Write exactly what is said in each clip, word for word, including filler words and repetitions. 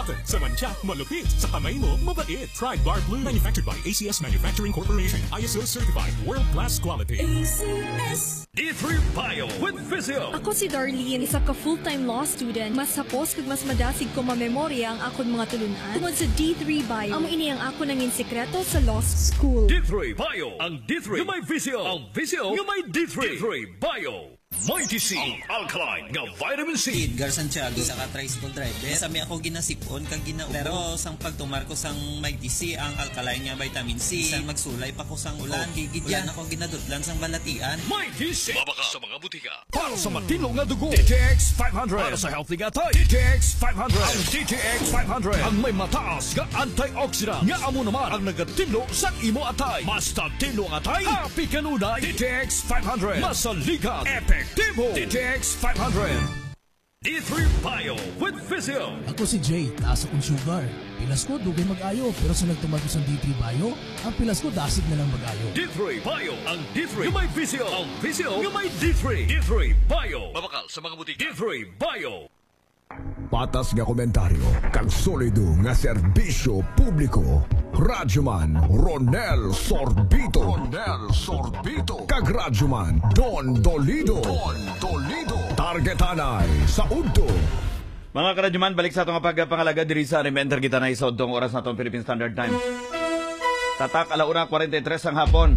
Cotton. Sa mancha, malupit. Sa kamay mo, mabait. Try Guard Blue. Manufactured by A C S Manufacturing Corporation. I S O certified. World-class quality. A C S. D three Bio with Physio. Ako si Darlene, isa ka full-time law student. Mas hapos kag mas madasig ko mamemorya ang akon mga tulunan. Tungod sa D three Bio, amo ini ang ako nangin sekreto sa law school. D three Bio. Ang D three yung may Physio. Ang Physio yung may D three. D three Bio. Mighty C, ang alkaline nga vitamin C. Edgar Santiago sa ka-tricycle driver. Sa may ako ginasipon kag ginaubo. Pero sang pagtumar ko sang Mighty C ang alkaline nga vitamin C. Sang magsulay pa ko sang ulan. Gigid yan ako ginadutlan sang balatian. Mighty C. Mabaka sa mga butika. Para sa matino nga dugo. D T X five hundred. Para sa healthy nga tayo. D T X five hundred. Ang D T X five hundred. Ang may mataas nga antioxidant. Nga amo naman ang nagatino sa imo atay. Mas tatino nga atay. Happy kanunay. D T X five hundred. Masalikat. Epektibo. D T X five hundred. D three Bio with Physio. Ako si Jay, taas akong sugar. Pilas ko, dugay mag-ayo. Pero sa nagtumag ko sa D three Bio, ang pilas ko, dasig na lang mag-ayo. D three Bio. Ang D three yung may Physio. Ang Physio yung may D three. D three Bio. Mabakal sa mga butika. D three Bio. Patas nga komentaryo, kag solido nga serbisyo publiko. Radyoman Ronel Sorbito. Ronel Sorbito. Kag Radyoman Don Dolido. Don Dolido. Targetanay sa Udto. Mga karadyoman, balik sa itong pagpangalaga diri sa Remender kita na isa itong oras na itong Philippine Standard Time. Tatak alauna forty-three ang hapon.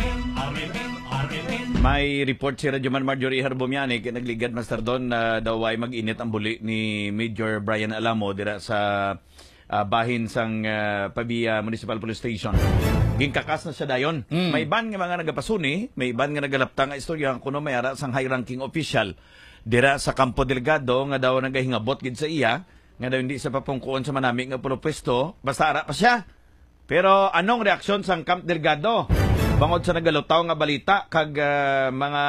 May report si Radyoman Marjorie Herbomiani kaya nagligad Master Don na uh, daw ay mag-init ang buli ni Major Brian Alamo dira sa uh, bahin sang uh, Pabia Municipal Police Station. Gingkakas na siya dayon. Mm. May iban nga mga nagapasuni, may iban nga nagalapta nga istorya kuno may ara sang high-ranking official dira sa Campo Delgado nga daw nagahingabot gid sa iya nga daw hindi sa papungkuon sa manami nga pulo pwesto basta ara pa siya. Pero anong reaksyon sang Camp Delgado? Bangod sa nagalutaw nga balita kag uh, mga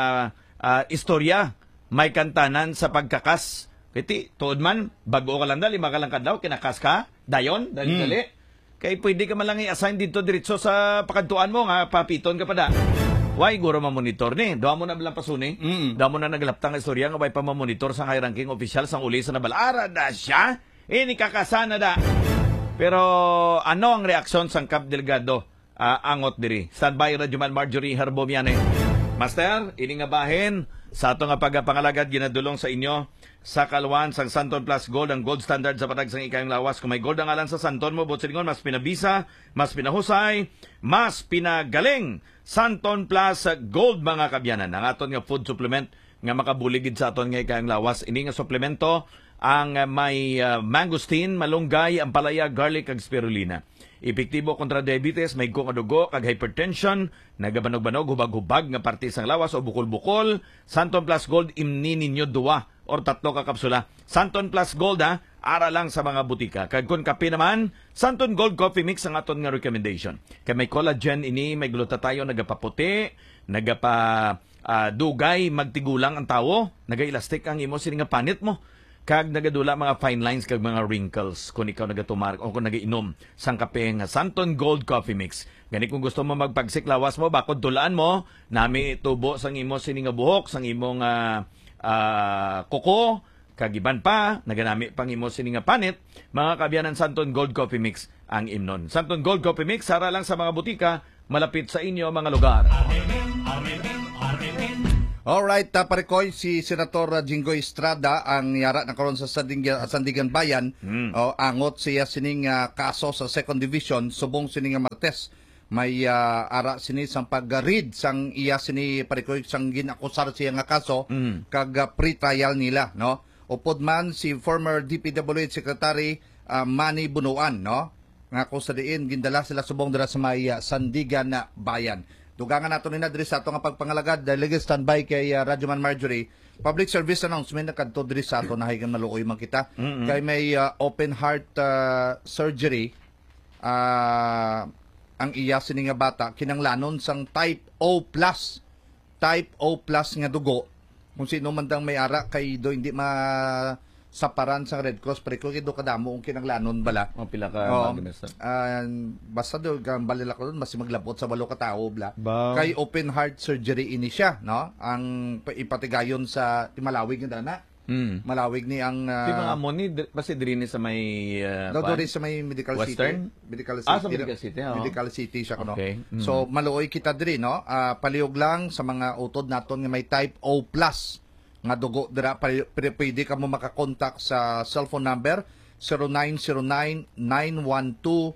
uh, istorya may kantanan sa pagkakas. Kiti tuod man bago ka lang dali makalang kadlaw kinakas ka dayon dali mm. dali. Kay pwede ka man lang i-assign dito diretso sa pakantuan mo nga papiton ka pa da. Why guro ma-monitor ni? Daw mo na bilang pasuni. Mm. Daw mo na naglaptang nga istorya nga way pa ma-monitor sa high ranking official sang uli sa nabalara da siya. Ini kakasana da. Pero ano ang reaksyon sang Camp Delgado? Uh, angot diri. Standby Radyoman Marjorie Herbomiani. Master, ini nga bahin sa ato nga pagpangalagad ginadulong sa inyo sa kalwan sang Santon Plus Gold ang gold standard sa patag sang ikayong lawas. Kung may gold ang alan sa Santon mo, butsingon, mas pinabisa, mas pinahusay, mas pinagaling. Santon Plus Gold mga kabyanan. Ang aton nga food supplement nga makabuligid sa aton nga ikayong lawas. Ini nga suplemento ang uh, may uh, mangosteen, malunggay, ampalaya, garlic, kag spirulina. Epektibo kontra diabetes, may kung dugo, kag hypertension, nagabanog-banog, hubag-hubag nga parte sang lawas o bukol-bukol. Santon Plus Gold, imni ninyo duwa or tatlo ka kapsula. Santon Plus Gold ha, ara lang sa mga butika. Kag kun kape naman, Santon Gold Coffee Mix ang aton nga recommendation. Kay may collagen ini, may glutathione, nagapaputi, nagapa uh, dugay, magtigulang ang tawo, nagailastik ang imo sini nga panit mo. Kag nagadula mga fine lines kag mga wrinkles kung ikaw nagatumar o kung nagainom sang kape nga Santon Gold Coffee Mix. Gani kung gusto mo magpagsik lawas mo, bakod tulaan mo, nami tubo sang imo sini nga buhok, sang imong uh, uh, kuko, kag iban pa, naganami pang imo sini nga panit, mga kabyanan Santon Gold Coffee Mix ang imnon. Santon Gold Coffee Mix, sara lang sa mga butika, malapit sa inyo mga lugar. Alright, uh, parekoy si Senator uh, Jinggoy Estrada ang yara na karon sa Sandigan, Sandigan Bayan. Mm. O, angot siya sining uh, kaso sa second division, subong sining nga Martes. May uh, ara sini sang pag-read sang iya sini parekoy sang ginakusar siya nga kaso mm. kag uh, pre-trial nila, no? Upod man si former D P W H Secretary uh, Manny Bunuan, no? Nga ko sa diin gindala sila subong dira sa may uh, Sandigan na Bayan. Dugangan nato ni Nadri sa ato nga pagpangalagad dahil standby kay uh, Radyoman Marjorie. Public service announcement na kadto diri sa ato na higan maluoy man kita. Mm-hmm. Kay may uh, open heart uh, surgery uh, ang iya sini nga bata kinanglanon sang type O plus. Type O plus nga dugo. Kung sino man dang may ara kay do hindi ma saparan sa Red Cross pero kung ito kadamo kung kinanglanon bala. O pila ka oh, uh, basta do balila ko doon mas maglabot sa walo ka tao bla. Ba. Kay open heart surgery ini siya, no? Ang ipatigayon sa Timalawig nga dana. Mm. Malawig ni ang Di uh, mga mo ni basta diri ni sa may uh, no, pan? doon sa may Medical Western? City. Medical City. Ah, sa Medical City, oh. Medical City siya kuno. Okay. Mm. So maluoy kita diri no. Uh, palihog lang sa mga utod naton nga may type O plus nga dugo dira pwede ka mo makakontak sa cellphone number zero nine zero nine nine one two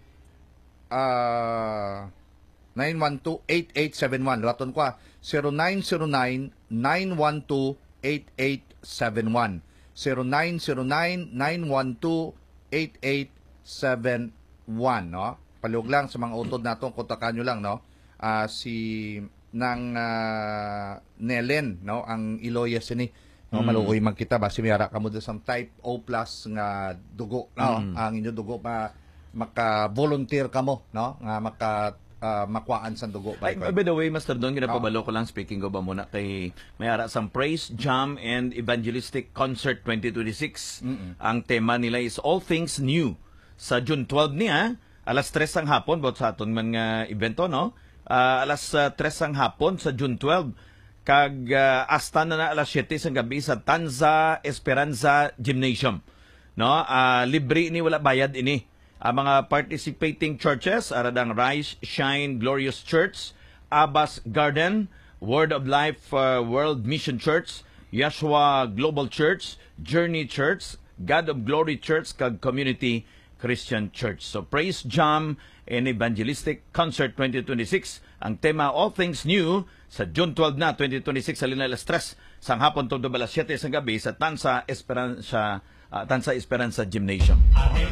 uh nine one two eight eight seven one. Laton ko zero nine zero nine nine one two eight eight seven one. zero nine zero nine nine one two eight eight seven one, no? Palihog lang sa mga utod naton, kontakan nyo lang, no? Uh, si nang uh, Nelen, no? Ang Iloyes ni, no? Mm. Maluoy magkita ba si Miara kamo sa type O plus nga dugo, no? Mm. Ang inyo dugo ma maka-volunteer kamo, no? Nga maka Uh, makuhaan sa dugo. Ay, by the way, Master Don, ginapabalo ko lang, speaking ko ba muna kay may ara sang Praise, Jam, and Evangelistic Concert twenty twenty-six. Mm-mm. Ang tema nila is All Things New. Sa June twelve niya, alas tres ang hapon, bot sa aton man nga evento, no? Uh, alas uh, tres ang hapon sa June twelve. Kag uh, hasta na na alas siyete sa gabi sa Tanza Esperanza Gymnasium. No? Uh, libre ni, wala bayad ini. Ang mga participating churches, aradang Rise, Shine, Glorious Church, Abbas Garden, Word of Life uh, World Mission Church, Yeshua Global Church, Journey Church, God of Glory Church, kag Community Christian Church. So Praise, Jam, and Evangelistic Concert twenty twenty-six. Ang tema All Things New sa June twelve na twenty twenty-six sa alas tres sang hapon tungod alas siyete sa gabi sa Tanza Esperanza uh, Tanza Esperanza Gymnasium.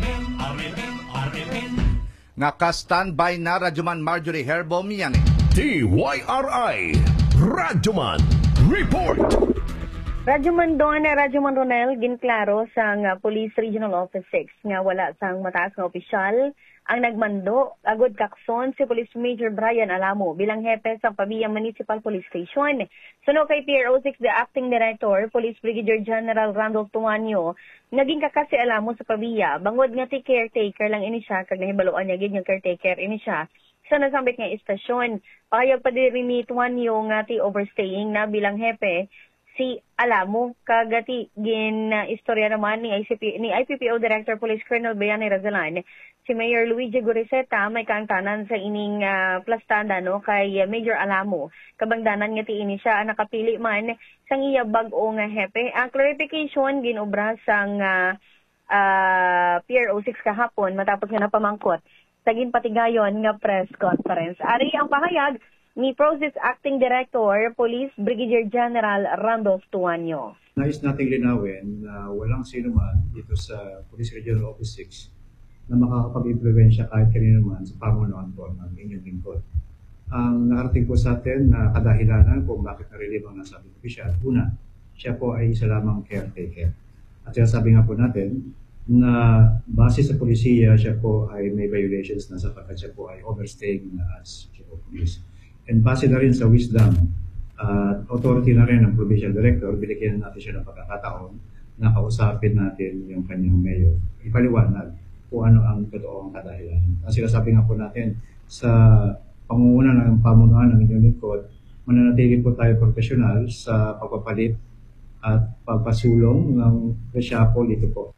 Naka-standby na Radyoman Marjorie Herbom yan eh. D Y R I Radyoman Report. Radyoman Don, Radyoman Ronel, ginklaro sang uh, Police Regional Office six nga wala sang mataas nga opisyal ang nagmando agud kakson si Police Major Brian Alamo bilang hepe sa Pabia Municipal Police Station. Suno kay P R O six, the Acting Director, Police Brigadier General Randolph Tuanyo, naging kakasi Alamo sa Pabia, bangod nga ti caretaker lang ini siya, kag nahibaluan niya gid nga caretaker ini siya sa nasambit nga istasyon. Payag pa diri ni Tuanyo nga ti overstaying na bilang hepe si Alamo, kagati gin uh, istorya naman ni I C P ni I P P O Director Police Colonel Bayani Razalan, si Mayor Luigi Goriseta may kaangtanan sa ining uh, plastanda no kay uh, Major Alamo. Kabangdanan nga ti ini siya nakapili man sang iya bag-o nga hepe. Ang clarification ginobra sang uh, uh, P R O six kahapon matapos nga napamangkot sa ginpatigayon nga press conference. Ari ang pahayag ni Process Acting Director, Police Brigadier General Randolph Tuanyo. Nais nating linawin na walang sino man dito sa Police Regional Office six na makakapag-impluwensya kahit kanino man sa pamunuan po ng inyong lingkod. Ang nakarating po sa atin na kadahilanan kung bakit narilib ang nasabing opisyal, una, siya po ay isa lamang caretaker. At sinasabi nga po natin na base sa polisiya, siya po ay may violations na sapagkat siya po ay overstaying na as chief of police. And base na rin sa wisdom at uh, authority na rin ng provincial director, binigyan natin siya ng pagkakataon na kausapin natin yung kanyang mayor. Ipaliwanag kung ano ang totoong kadahilan. Ang sinasabi nga po natin sa pangunguna ng pamunuan ng inyong lingkod, mananatili po tayo profesional sa pagpapalit at pagpasulong ng reshuffle dito po.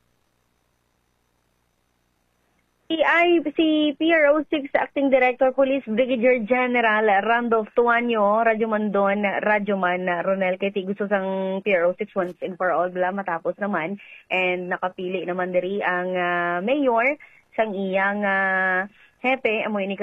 Ay si P R O six Acting Director Police Brigadier General Randolph Tuanyo, Radyoman Don, Radyoman Ronel, kay ti gusto sang P R O six once and for all bla matapos naman and nakapili naman diri ang uh, mayor sang iyang uh, hepe amoy ni